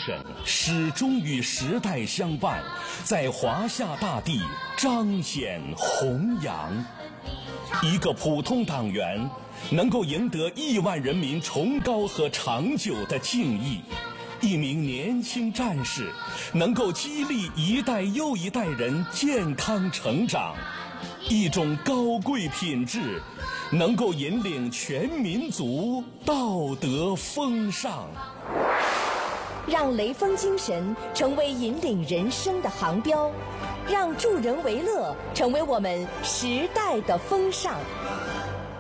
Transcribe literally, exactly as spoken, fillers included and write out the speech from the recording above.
神始终与时代相伴，在华夏大地彰显弘扬。一个普通党员能够赢得亿万人民崇高和长久的敬意，一名年轻战士能够激励一代又一代人健康成长，一种高贵品质能够引领全民族道德风尚。 让雷锋精神成为引领人生的航标，让助人为乐成为我们时代的风尚。